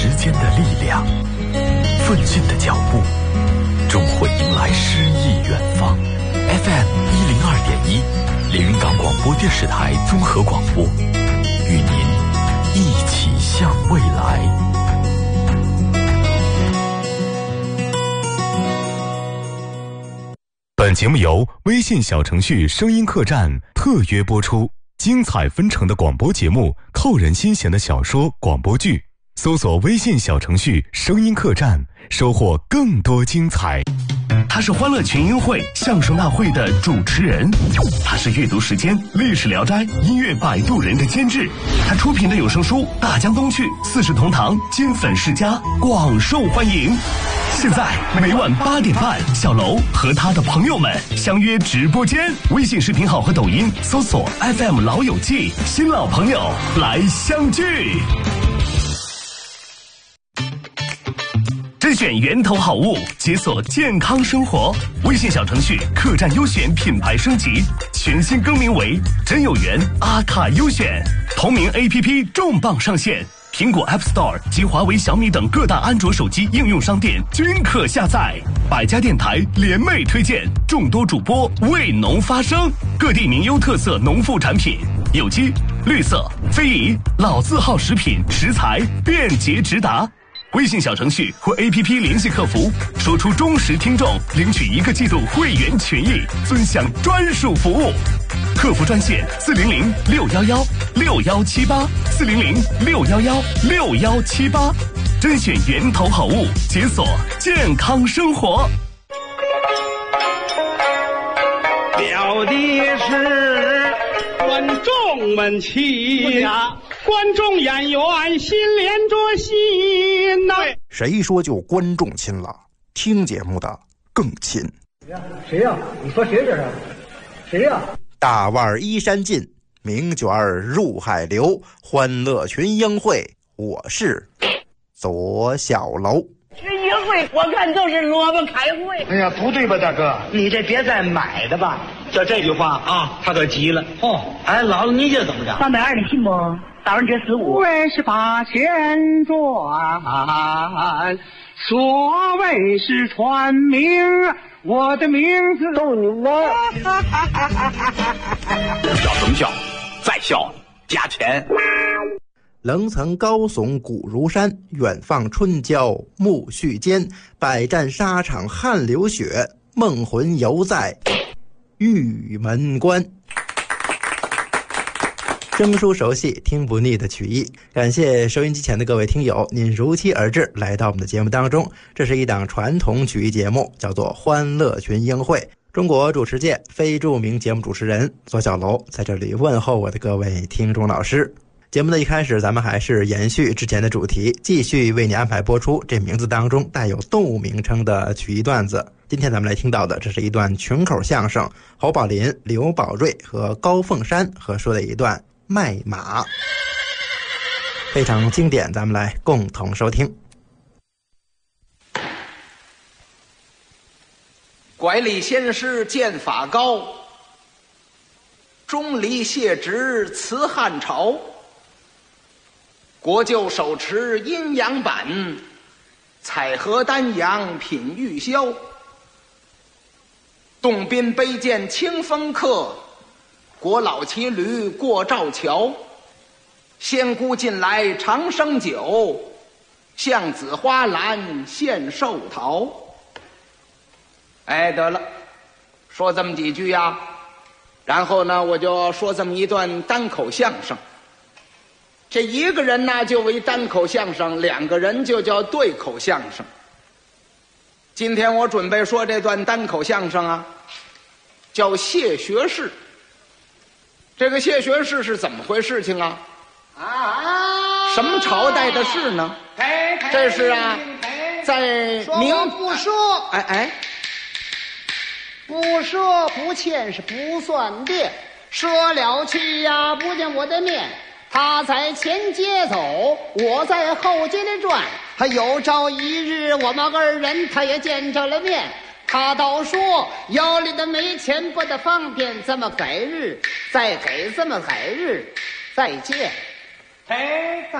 时间的力量，奋进的脚步，终会迎来诗意远方。FM 102.1，连云港广播电视台综合广播，与您一起向未来。本节目由微信小程序声音客栈特约播出，精彩纷呈的广播节目，扣人心弦的小说、广播剧，搜索微信小程序声音客栈，收获更多精彩。 他是欢乐群英会相声大会的主持人，他是阅读时间历史聊斋音乐摆渡人的监制，他出品的有声书《大江东去》四世同堂金粉世家广受欢迎。现在每晚8点半，小楼和他的朋友们相约直播间，微信视频号和抖音搜索 FM 老友记，新老朋友来相聚。甄选源头好物，解锁健康生活。微信小程序客栈优选品牌升级，全新更名为真有缘阿卡优选。同名 APP 重磅上线，苹果 App Store 及华为、小米等各大安卓手机应用商店均可下载。百家电台联袂推荐，众多主播为农发声，各地名优特色农副产品，有机、绿色、非遗、老字号食品食材便捷直达。微信小程序或 APP 联系客服，说出忠实听众，领取1个季度会员权益，尊享专属服务。客服专线400-611-6178，400-611-6178，甄选源头好物，解锁健康生活。 表的是观众们亲呀，观众演员心连着心呐。 谁说就观众亲了？听节目的更亲。 谁呀？你说谁这是？谁呀？ 大腕依山尽，名卷入海流。欢乐群英会，我是左小楼。 群英会，我看就是萝卜开会。 哎呀，不对吧，大哥？ 你这别再买的吧。 就这句话啊，他可急了。哦，哎，姥姥，你这怎么着 ？320，你信不？打完折15。 为是把钱赚，所谓是传名，我的名字逗你呢。 笑什么笑？再笑加钱。 棱层高耸古如山，远放春郊暮絮间。百战沙场汗流血，梦魂犹在玉门关。生疏熟悉，听不腻的曲艺。感谢收音机前的各位听友，您如期而至，来到我们的节目当中。这是一档传统曲艺节目，叫做《欢乐群英会》。中国主持界非著名节目主持人左小楼在这里问候我的各位听众老师。节目的一开始，咱们还是延续之前的主题，继续为你安排播出这名字当中带有动物名称的曲艺段子。今天咱们来听到的，这是一段群口相声，侯宝林、刘宝瑞和高凤山合说的一段卖马，非常经典，咱们来共同收听。 拐李先师剑法高，钟离谢职辞汉朝。国舅手持阴阳板，采荷丹阳品玉箫。洞宾卑贱清风客，国老骑驴过赵桥。仙姑近来长生酒，向子花篮献寿桃。哎，得了，说这么几句呀，然后呢，我就说这么一段单口相声。这一个人呢就为单口相声，2个人就叫对口相声。今天我准备说这段单口相声啊，叫谢学士。这个谢学士是怎么回事情啊？什么朝代的事呢？这是啊，在明不说，不说不欠是不算变，说了去呀不见我的面。他在前街走，我在后街里转，他有朝一日我们2人他也见着了面。他倒说腰里的没钱不得方便，这么改日再给这么改日再见。